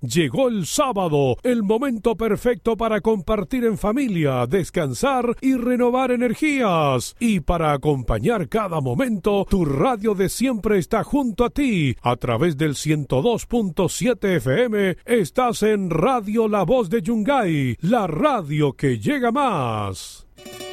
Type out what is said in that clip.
Llegó el sábado, el momento perfecto para compartir en familia, descansar y renovar energías. Y para acompañar cada momento, tu radio de siempre está junto a ti. A través del 102.7 FM, estás en Radio La Voz de Yungay, la radio que llega más.